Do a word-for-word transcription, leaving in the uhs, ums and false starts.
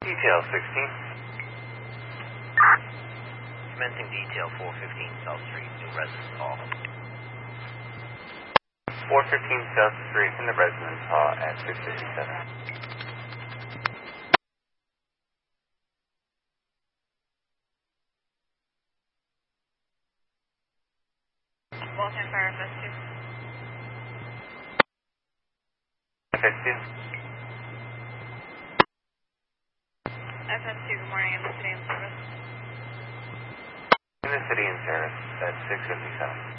Detail sixteen. Commencing detail four fifteen South Street, new residence hall. four fifteen South Street in the residence hall at six fifty-seven. Walton Fire F S two. F S two. F S two, good morning, in the city in service. In the city in service at six fifty-seven.